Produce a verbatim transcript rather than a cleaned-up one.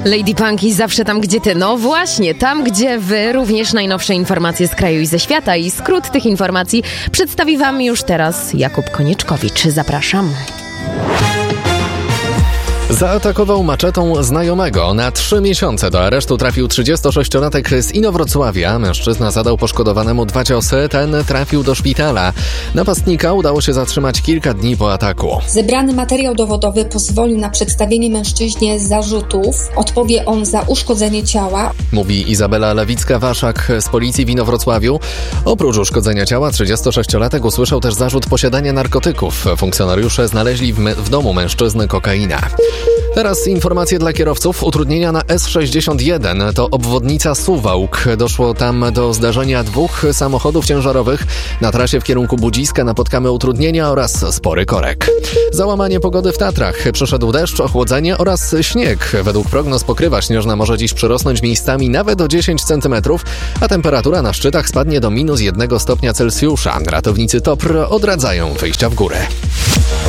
Lady Punky zawsze tam, gdzie ty. No właśnie, tam, gdzie wy. Również najnowsze informacje z kraju i ze świata. I skrót tych informacji przedstawi wam już teraz Jakub Konieczkowicz. Zapraszam. Zaatakował maczetą znajomego. Na trzy miesiące do aresztu trafił trzydziestosześciolatek z Inowrocławia. Mężczyzna zadał poszkodowanemu dwa ciosy. Ten trafił do szpitala. Napastnika udało się zatrzymać kilka dni po ataku. Zebrany materiał dowodowy pozwolił na przedstawienie mężczyźnie zarzutów. Odpowie on za uszkodzenie ciała. Mówi Izabela Lewicka-Waszak z policji w Inowrocławiu. Oprócz uszkodzenia ciała trzydziestosześciolatek usłyszał też zarzut posiadania narkotyków. Funkcjonariusze znaleźli w, me- w domu mężczyzny kokainę. Teraz informacje dla kierowców. Utrudnienia na S sześćdziesiąt jeden to obwodnica Suwałk. Doszło tam do zdarzenia dwóch samochodów ciężarowych. Na trasie w kierunku Budziska napotkamy utrudnienia oraz spory korek. Załamanie pogody w Tatrach. Przyszedł deszcz, ochłodzenie oraz śnieg. Według prognoz pokrywa śnieżna może dziś przyrosnąć miejscami nawet o dziesięć centymetrów, a temperatura na szczytach spadnie do minus jednego stopnia Celsjusza. Ratownicy T O P R odradzają wyjścia w górę.